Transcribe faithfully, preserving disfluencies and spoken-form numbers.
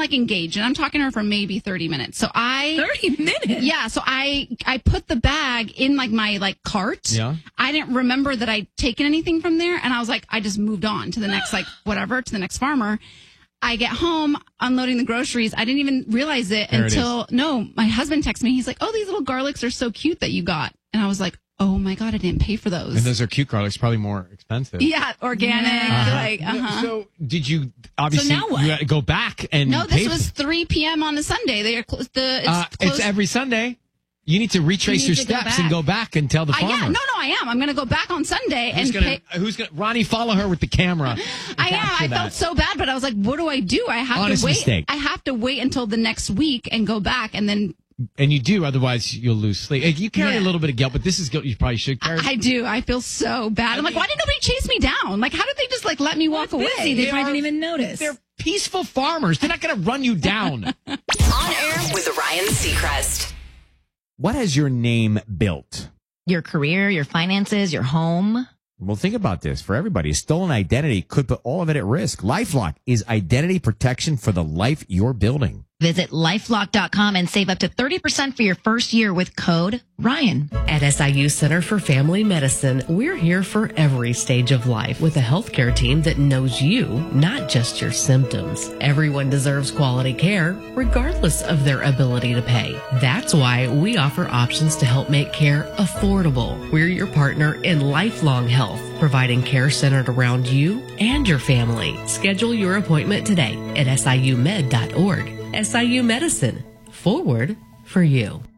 like engaged, and I'm talking to her for maybe thirty minutes. So I thirty minutes. Yeah. So I I put the bag in like my like cart. Yeah. I didn't remember that I'd taken anything from there, and I was like, I just moved on to the next like whatever to the next farmer. I get home, unloading the groceries. I didn't even realize it There until, it no, my husband texted me. He's like, oh, these little garlics are so cute that you got. And I was like, oh my God, I didn't pay for those. And those are cute garlics, probably more expensive. Yeah, organic. Uh-huh. Like, uh-huh. So did you, obviously, So now what? you had to go back and No, pay this was for- three p.m. on a Sunday. They are close. The, it's, uh, closed. it's every Sunday. You need to retrace You your need to go steps back. and go back and tell the I, farmer. yeah, no, no, I am. I'm going to go back on Sunday Who's and gonna, pay. who's gonna, Ronnie, follow her with the camera. and I am. capture I that. felt so bad, but I was like, what do I do? I have Honest to wait. mistake. I have to wait until the next week and go back and then And you do, otherwise you'll lose sleep. You carry Yeah. a little bit of guilt, but this is guilt you probably should carry. I do. I feel so bad. I'm like, why didn't nobody chase me down? Like, how did they just like let me walk away? Busy. They, They probably are- didn't even notice. They're peaceful farmers. They're not going to run you down. On air with Ryan Seacrest. What has your name built? Your career, your finances, your home. Well, think about this. For everybody, a stolen identity could put all of it at risk. LifeLock is identity protection for the life you're building. Visit lifelock dot com and save up to thirty percent for your first year with code Ryan. At S I U Center for Family Medicine, we're here for every stage of life with a healthcare team that knows you, not just your symptoms. Everyone deserves quality care, regardless of their ability to pay. That's why we offer options to help make care affordable. We're your partner in lifelong health, providing care centered around you and your family. Schedule your appointment today at S I U med dot org. S I U Medicine, forward for you.